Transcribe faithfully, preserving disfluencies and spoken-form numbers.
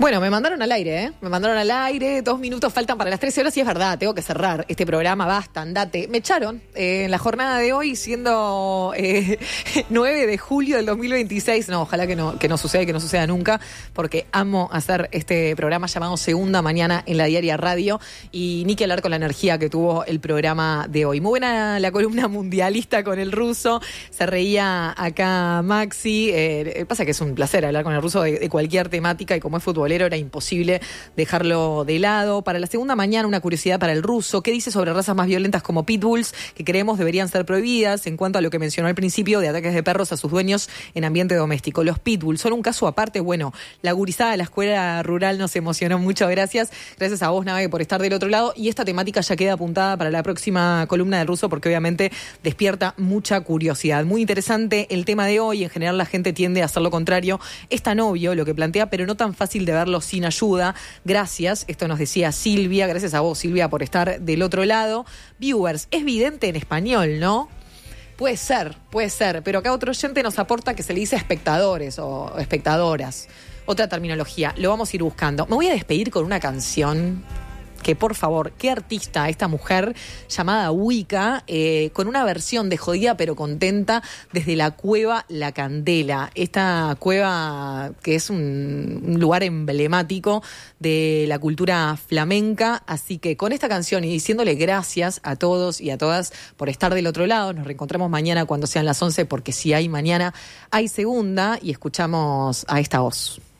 Bueno, me mandaron al aire, ¿eh? Me mandaron al aire, dos minutos faltan para las trece horas y es verdad, tengo que cerrar este programa, basta, andate. Me echaron eh, en la jornada de hoy, siendo eh, nueve de julio del dos mil veintiséis. No, ojalá que no, que no suceda y que no suceda nunca, porque amo hacer este programa llamado Segunda Mañana en la Diaria Radio y ni que hablar con la energía que tuvo el programa de hoy. Muy buena la columna mundialista con el ruso, se reía acá Maxi. Eh, pasa que es un placer hablar con el ruso de, de cualquier temática y como es futbolero era imposible dejarlo de lado. Para la segunda mañana, una curiosidad para el ruso. ¿Qué dice sobre razas más violentas como pitbulls que creemos deberían ser prohibidas en cuanto a lo que mencionó al principio de ataques de perros a sus dueños en ambiente doméstico? Los pitbulls son un caso aparte. Bueno, la gurizada de la escuela rural nos emocionó mucho. Gracias. Gracias a vos, Nave, por estar del otro lado. Y esta temática ya queda apuntada para la próxima columna del ruso porque obviamente despierta mucha curiosidad. Muy interesante el tema de hoy. En general la gente tiende a hacer lo contrario. Es tan obvio lo que plantea, pero no tan fácil de verlo sin ayuda. Gracias, esto nos decía Silvia, gracias a vos, Silvia, por estar del otro lado. Viewers, es vidente en español, ¿no? Puede ser, puede ser, pero acá otro oyente nos aporta que se le dice espectadores o espectadoras. Otra terminología, lo vamos a ir buscando. Me voy a despedir con una canción que, por favor, qué artista esta mujer llamada Wicca, eh, con una versión de Jodida pero contenta desde la cueva La Candela. Esta cueva que es un, un lugar emblemático de la cultura flamenca. Así que con esta canción y diciéndole gracias a todos y a todas por estar del otro lado, nos reencontramos mañana cuando sean las once, porque si hay mañana, hay segunda, y escuchamos a esta voz.